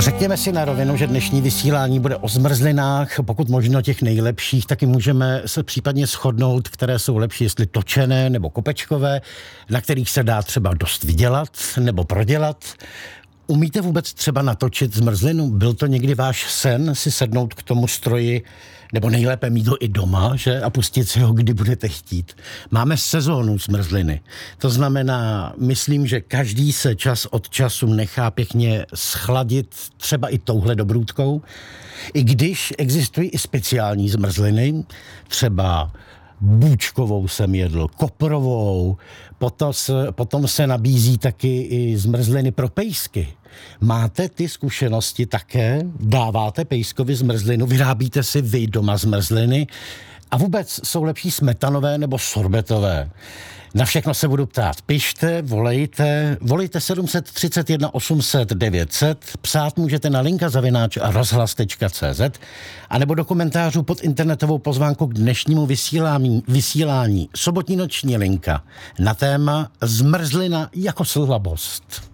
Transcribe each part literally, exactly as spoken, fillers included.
Řekněme si na rovinu, že dnešní vysílání bude o zmrzlinách, pokud možno těch nejlepších, taky můžeme se případně shodnout, které jsou lepší, jestli točené nebo kopečkové, na kterých se dá třeba dost vydělat nebo prodělat. Umíte vůbec třeba natočit zmrzlinu? Byl to někdy váš sen si sednout k tomu stroji, nebo nejlépe mít ho i doma, že? A pustit si ho, kdy budete chtít. Máme sezónu zmrzliny. To znamená, myslím, že každý se čas od času nechá pěkně schladit třeba i touhle dobrůdkou. I když existují i speciální zmrzliny, třeba bůčkovou jsem jedl, koprovou, potom se, potom se nabízí taky i zmrzliny pro pejsky. Máte ty zkušenosti také? Dáváte pejskovi zmrzlinu? Vyrábíte si vy doma zmrzliny? A vůbec jsou lepší smetanové nebo sorbetové? Na všechno se budu ptát. Pište, volejte, volejte sedm tři jedna osm set devět set, psát můžete na linka zavináč rozhlas tečka cé zet a nebo do komentářů pod internetovou pozvánku k dnešnímu vysílání, vysílání sobotní noční linka na téma zmrzlina jako slabost.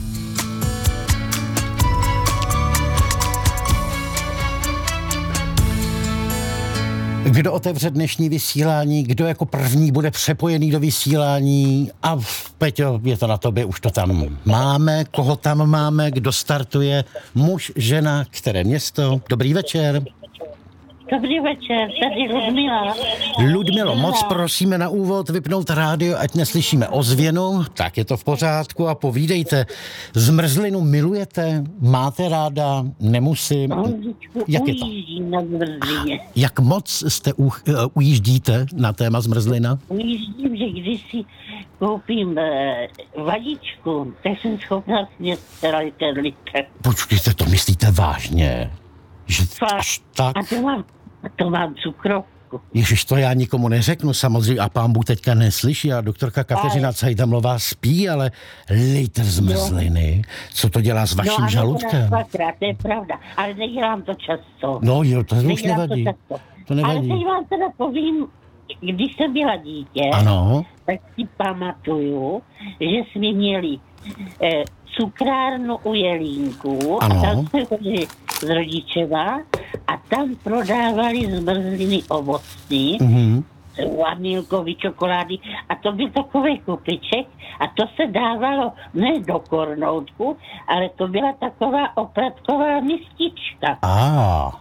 Kdo otevře dnešní vysílání, kdo jako první bude přepojený do vysílání a Peťo, je to na tobě, už to tam máme, koho tam máme, kdo startuje, muž, žena, které město, dobrý večer. Dobrý večer, tady Ludmila. Ludmilo, moc prosíme na úvod vypnout rádio, ať neslyšíme ozvěnu, tak je to v pořádku a povídejte. Zmrzlinu milujete? Máte ráda? Nemusím? Jak je to? Ujíždím na zmrzlině. Jak moc jste u, uh, ujíždíte na téma zmrzlina? Ujíždím, že když si koupím uh, vadičku, tak jsem schopná snět celý ten litr. Počkejte, to myslíte vážně? Že Fakt. až tak? A to mám, a to mám cukrovku. Ježiš, to já nikomu neřeknu, samozřejmě, a pán Bůh teďka neslyší, a doktorka Kateřina Cajdamlová spí, ale litr zmrzliny, co to dělá s vaším no, žaludkem? No, to je pravda, ale nedělám to často. No jo, to už nevadí. To, to nevadí. Ale teď vám teda povím, když jsem byla dítě, ano. Tak si pamatuju, že jsme měli eh, cukrárnu u Jelínku, ano. A tam jsme chodili s rodičema a tam prodávali zmrzliny ovocný, mm-hmm. vanilkový čokolády a to byl takový kupiček a to se dávalo ne do kornoutku, ale to byla taková opratková mistička. Ah.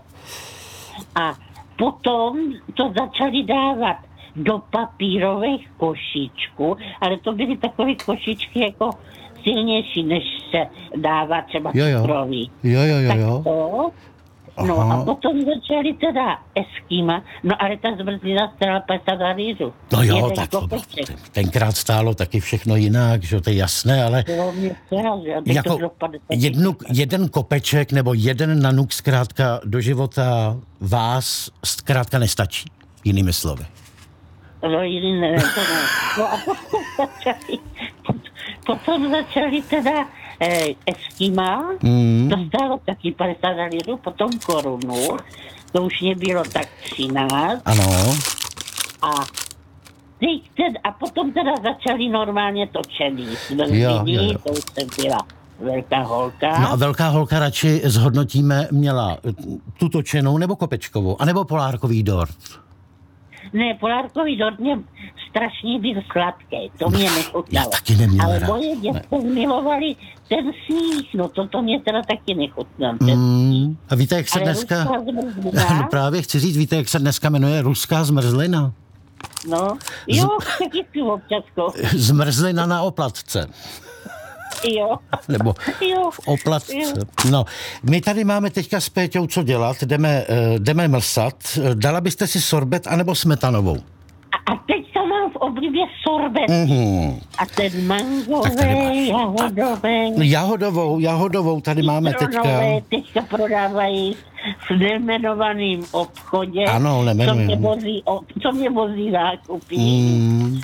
A potom to začali dávat do papírových košičků, ale to byly takové košičky jako silnější, než se dává třeba cukroví. Jo, jo, jo, jo. Tak to, no aha. A potom začali teda Eskima, no ale ta zmrzlina stála padesát halířů. No jo, jeden tak to, tenkrát stálo taky všechno jinak, že to je jasné, ale stálo, jako jednu, jeden kopeček nebo jeden nanuk zkrátka do života vás zkrátka nestačí, jinými slovy. No jiný ne, to ne. No a potom začali, potom začali teda eh, Eskima, mm. to stálo taky padesát halířů, potom korunu, to už nebylo tak třináct. Ano. A teď teda, a potom teda začali normálně točený. Zmrzliny, to už jsem byla velká holka. No a velká holka radši zhodnotíme, měla tu točenou nebo kopečkovou, anebo polárkový dort? Ne, polárkový dort mě strašně byl sladký, to mě nechutnalo. Já taky neměla ale rád. moje dětko milovali ten sníh, no to, to mě teda taky nechutnalo. Mm, a víte, jak se ale dneska... No právě chci říct, víte, jak se dneska jmenuje ruská zmrzlina? No, jo, Z... taky tu občaskou. Zmrzlina na oplatce. Jo. Nebo jo. v oplatce. Jo. No, my tady máme teďka s Péťou co dělat, jdeme, jdeme mlsat. Dala byste si sorbet anebo smetanovou? A, a teď to mám v oblibě sorbet. Mm-hmm. A ten mangový, jahodový. Jahodovou, jahodovou tady máme teďka. Teďka prodávají v nejmenovaném obchodě. Ano, nemenuji. Co mě vozí, co mě vozí nákupy. Mm.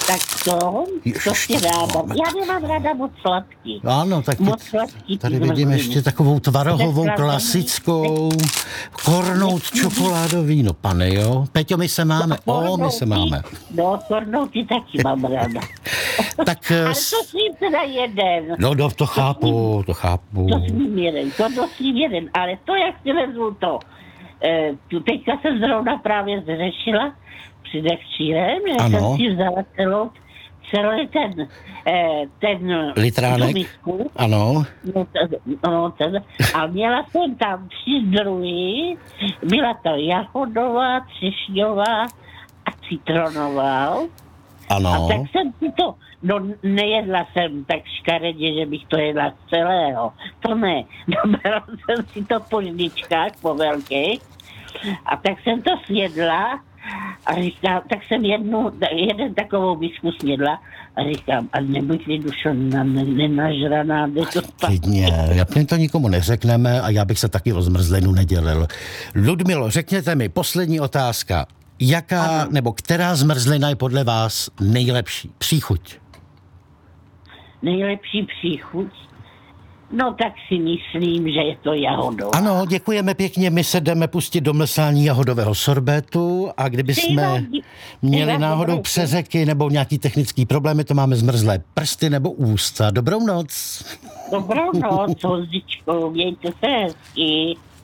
tak to, to si Ježiš, ráda. máme Já nemám ráda moc sladký. Ano, tak Moc sladký. tady ty vidím zmrzliny. ještě takovou tvarohovou, Teď klasickou, kornout čokoládový, no pane, jo. Peťo, my se máme, o, my se máme. No, kornouty taky mám ráda. Tak, Ale to svým teda jeden. no, no, to chápu, to chápu. To svým jeden, to to svým jeden. Ale to, jak si vezmu to, e, tu teďka jsem zrovna právě zřešila při dekčírem, že Ano. jsem si vzala celou, celý ten, e, ten Litránek? tu misku. Ano, No, ten, no, ten, a měla jsem tam tři druhy, byla to jahodová, třešňová a citronová. A ano. tak jsem si to, no nejedla jsem tak škaredě, že bych to jedla z celého. To ne. Dobrala jsem si to po žličkách, po velkých. A tak jsem to sjedla a říkám, tak jsem jednu, jeden takovou misku snědla a říkám, a nebuď mi dušo nenažraná, jde to spát. Klidně, jak to nikomu neřekneme a já bych se taky o zmrzlinu nedělil. Ludmilo, řekněte mi, poslední otázka. Jaká ano. nebo která zmrzlina je podle vás nejlepší? Příchuť. Nejlepší příchuť? No tak si myslím, že je to jahodová. Ano, děkujeme pěkně, my se jdeme pustit do mlsání jahodového sorbetu a kdyby jsme měli náhodou přeřeky nebo nějaký technický problémy, to máme zmrzlé prsty nebo ústa. Dobrou noc. Dobrou noc, Hozdičko, mějte se hezky.